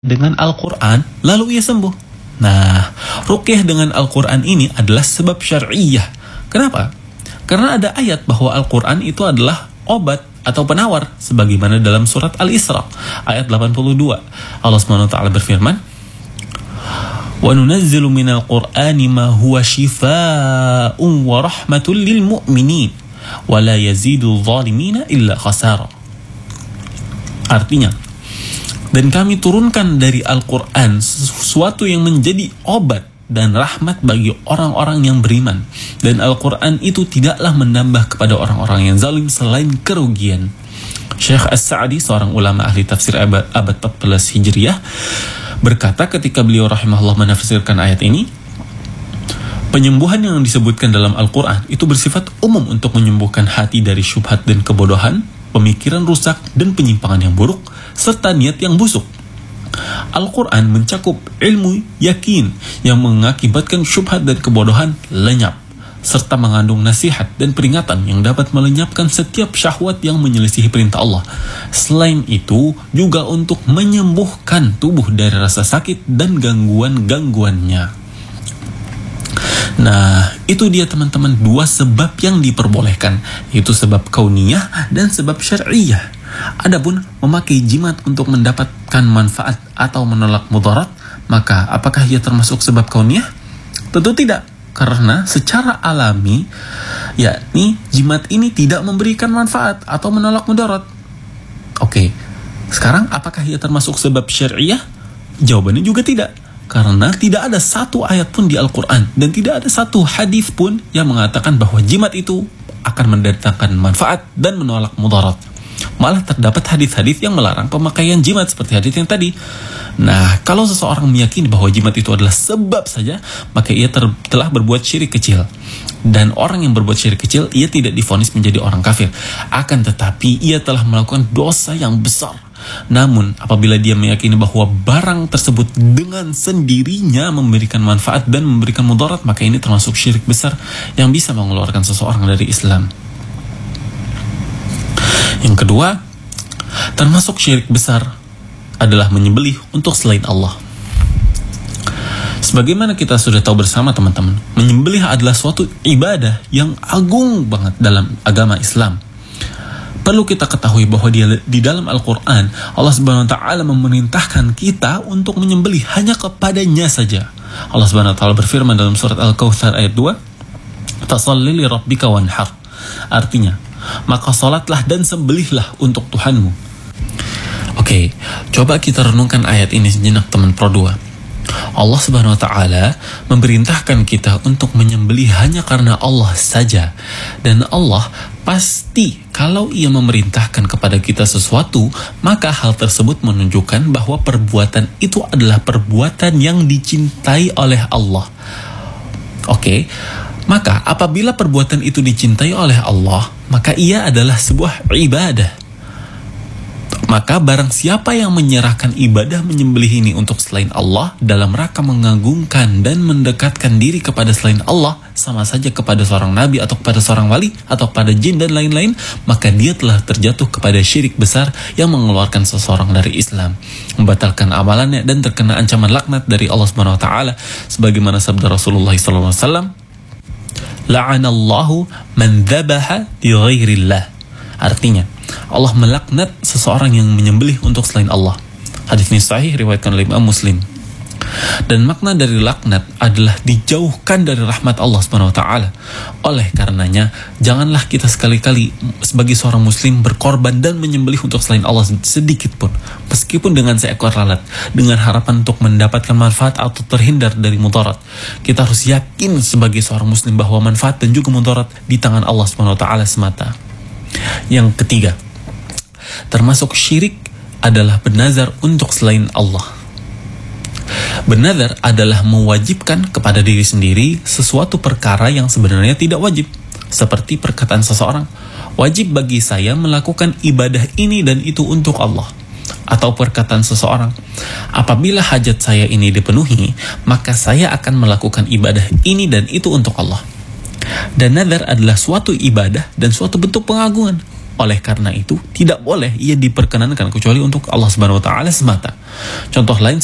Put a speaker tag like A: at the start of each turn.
A: dengan Al-Quran, lalu ia sembuh. Nah, ruqyah dengan Al-Quran ini adalah sebab syar'iyah. Kenapa? Karena ada ayat bahwa Al-Quran itu adalah obat atau penawar, sebagaimana dalam surat Al-Isra ayat 82. Allah SWT berfirman, "Wa nunazzilu minal Qur'ani ma huwa shifaa'un wa rahmatul lil mu'minin wa la yazidu dhalimina illa khasara." Artinya, dan kami turunkan dari Al-Quran sesuatu yang menjadi obat dan rahmat bagi orang-orang yang beriman. Dan Al-Quran itu tidaklah menambah kepada orang-orang yang zalim selain kerugian. Syekh As-Sa'di, seorang ulama ahli tafsir abad 14 Hijriah, berkata ketika beliau rahimahullah menafsirkan ayat ini, penyembuhan yang disebutkan dalam Al-Quran itu bersifat umum untuk menyembuhkan hati dari syubhat dan kebodohan, pemikiran rusak dan penyimpangan yang buruk, serta niat yang busuk. Al-Quran mencakup ilmu yakin yang mengakibatkan syubhat dan kebodohan lenyap, serta mengandung nasihat dan peringatan yang dapat melenyapkan setiap syahwat yang menyelisihi perintah Allah. Selain itu, juga untuk menyembuhkan tubuh dari rasa sakit dan gangguan-gangguannya. Nah, itu dia teman-teman, dua sebab yang diperbolehkan, yaitu sebab kauniyah dan sebab syar'iyah. Adapun memakai jimat untuk mendapatkan manfaat atau menolak mudarat, maka apakah ia termasuk sebab kauniyah? Tentu tidak, karena secara alami, yakni jimat ini tidak memberikan manfaat atau menolak mudarat. Oke, sekarang apakah ia termasuk sebab syar'iyah? Jawabannya juga tidak. Karena tidak ada satu ayat pun di Al-Quran dan tidak ada satu hadis pun yang mengatakan bahwa jimat itu akan mendatangkan manfaat dan menolak mudarat. Malah terdapat hadis-hadis yang melarang pemakaian jimat seperti hadis yang tadi. Nah, kalau seseorang meyakini bahwa jimat itu adalah sebab saja, maka ia telah berbuat syirik kecil. Dan orang yang berbuat syirik kecil, ia tidak divonis menjadi orang kafir. Akan tetapi ia telah melakukan dosa yang besar. Namun, apabila dia meyakini bahwa barang tersebut dengan sendirinya memberikan manfaat dan memberikan mudarat, maka ini termasuk syirik besar yang bisa mengeluarkan seseorang dari Islam. Yang kedua, termasuk syirik besar adalah menyembelih untuk selain Allah. Sebagaimana kita sudah tahu bersama teman-teman, menyembelih adalah suatu ibadah yang agung banget dalam agama Islam. Perlu kita ketahui bahwa di dalam Al-Quran, Allah Subhanahu Wa Taala memerintahkan kita untuk menyembelih hanya kepadanya saja. Allah Subhanahu Wa Taala berfirman dalam surat Al-Kautsar ayat 2, "Fasholli li rabbika wanhar." Artinya, maka salatlah dan sembelihlah untuk Tuhanmu. Oke, coba kita renungkan ayat ini sejenak teman Pro 2. Allah Subhanahu Wa Taala memerintahkan kita untuk menyembelih hanya karena Allah saja. Dan Allah pasti kalau ia memerintahkan kepada kita sesuatu, maka hal tersebut menunjukkan bahwa perbuatan itu adalah perbuatan yang dicintai oleh Allah. Oke, maka apabila perbuatan itu dicintai oleh Allah, maka ia adalah sebuah ibadah. Maka barang siapa yang menyerahkan ibadah menyembelih ini untuk selain Allah dalam rangka mengagungkan dan mendekatkan diri kepada selain Allah, sama saja kepada seorang nabi atau kepada seorang wali atau pada jin dan lain-lain, maka dia telah terjatuh kepada syirik besar yang mengeluarkan seseorang dari Islam, membatalkan amalannya dan terkena ancaman laknat dari Allah Subhanahu Wa Taala, sebagaimana sabda Rasulullah SAW, "La'anallahu man dzabaha li ghairillah." Artinya, Allah melaknat seseorang yang menyembelih untuk selain Allah. Hadis ini sahih riwayatkan oleh Imam Muslim. Dan makna dari laknat adalah dijauhkan dari rahmat Allah Subhanahu Wa Taala. Oleh karenanya, janganlah kita sekali-kali sebagai seorang muslim berkorban dan menyembelih untuk selain Allah sedikit pun, meskipun dengan seekor lalat, dengan harapan untuk mendapatkan manfaat atau terhindar dari mudarat. Kita harus yakin sebagai seorang muslim bahwa manfaat dan juga mudarat di tangan Allah Subhanahu Wa Taala semata. Yang ketiga, termasuk syirik adalah bernazar untuk selain Allah. Bernazar adalah mewajibkan kepada diri sendiri sesuatu perkara yang sebenarnya tidak wajib. Seperti perkataan seseorang, "Wajib bagi saya melakukan ibadah ini dan itu untuk Allah." Atau perkataan seseorang, "Apabila hajat saya ini dipenuhi, maka saya akan melakukan ibadah ini dan itu untuk Allah." Dan nazar adalah suatu ibadah dan suatu bentuk pengagungan. Oleh karena itu tidak boleh ia diperkenankan kecuali untuk Allah Subhanahu wa taala semata. Contoh lain